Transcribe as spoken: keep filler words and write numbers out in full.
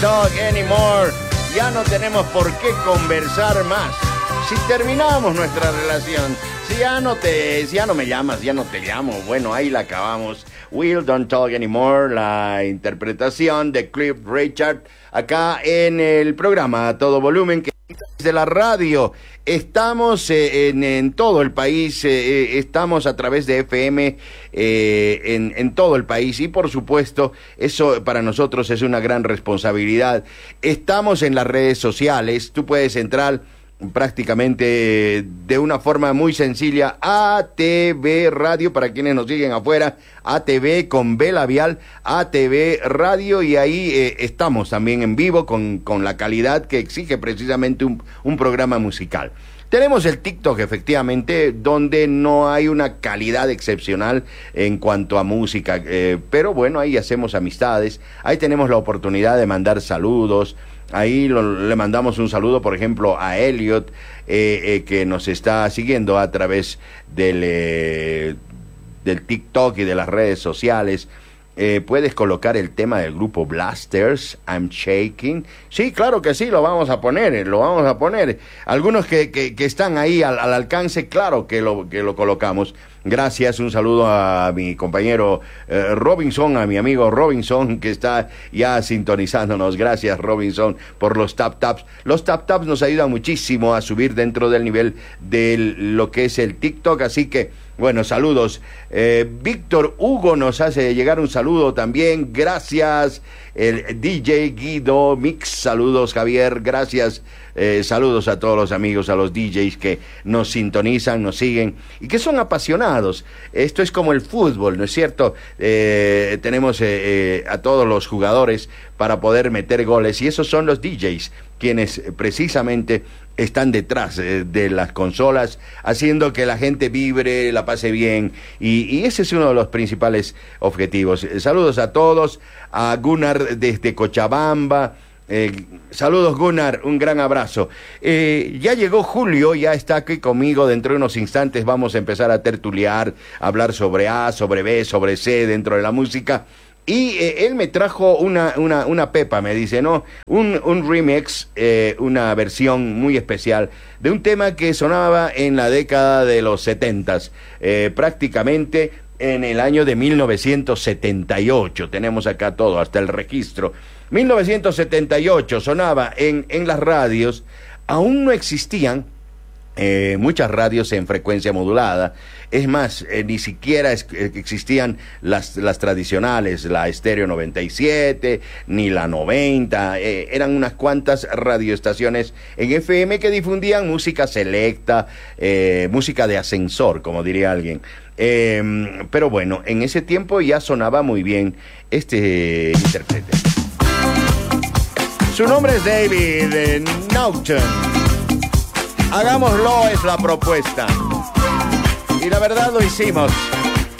talk anymore. Ya no tenemos por qué conversar más. Si terminamos nuestra relación, si ya no te, si ya no me llamas, ya no te llamo, bueno, ahí la acabamos. We'll don't talk anymore, la interpretación de Cliff Richard, acá en el programa A Todo Volumen, que es de la radio. Estamos eh, en, en todo el país, eh, estamos a través de F M eh, en, en todo el país y por supuesto eso para nosotros es una gran responsabilidad. Estamos en las redes sociales, tú puedes entrar prácticamente de una forma muy sencilla, A T V Radio, para quienes nos siguen afuera, A T V con B labial, A T V Radio, y ahí eh, estamos también en vivo con, con la calidad que exige precisamente un, un programa musical. Tenemos el TikTok, efectivamente, donde no hay una calidad excepcional en cuanto a música, eh, pero bueno, ahí hacemos amistades, ahí tenemos la oportunidad de mandar saludos. Ahí lo, le mandamos un saludo, por ejemplo, a Elliot, eh, eh, que nos está siguiendo a través del, eh, del TikTok y de las redes sociales. Eh, ¿Puedes colocar el tema del grupo Blasters, I'm Shaking? Sí, claro que sí, lo vamos a poner, lo vamos a poner. Algunos que, que, que están ahí al, al alcance, claro que lo, que lo colocamos. Gracias, un saludo a mi compañero eh, Robinson, a mi amigo Robinson, que está ya sintonizándonos. Gracias, Robinson, por los tap taps. Los tap taps nos ayudan muchísimo a subir dentro del nivel de lo que es el TikTok, así que bueno, saludos. Eh, Víctor Hugo nos hace llegar un saludo también. Gracias. El D J Guido Mix, saludos Javier, gracias. Eh, saludos a todos los amigos, a los D Js que nos sintonizan, nos siguen y que son apasionados. Esto es como el fútbol, ¿no es cierto? Eh, tenemos eh, eh, a todos los jugadores para poder meter goles y esos son los D Js quienes precisamente están detrás eh, de las consolas, haciendo que la gente vibre, la pase bien, y, y ese es uno de los principales objetivos. Eh, saludos a todos, a Gunnar desde Cochabamba, eh, saludos Gunnar, un gran abrazo. Eh, ya llegó Julio, ya está aquí conmigo, dentro de unos instantes vamos a empezar a tertuliar, a hablar sobre A, sobre B, sobre C dentro de la música. Y eh, él me trajo una, una, una pepa, me dice, ¿no? Un, un remix, eh, una versión muy especial de un tema que sonaba en la década de los setentas, eh, prácticamente en el año de mil novecientos setenta y ocho. Tenemos acá todo, hasta el registro. mil novecientos setenta y ocho sonaba en, en las radios, aún no existían Eh, muchas radios en frecuencia modulada. Es más, eh, ni siquiera es, eh, existían las, las tradicionales, la Estéreo noventa y siete, ni la noventa, eh, eran unas cuantas radioestaciones en F M que difundían música selecta, eh, música de ascensor, como diría alguien. Eh, pero bueno, en ese tiempo ya sonaba muy bien este intérprete. Su nombre es David eh, Naughton. Hagámoslo es la propuesta. Y la verdad lo hicimos.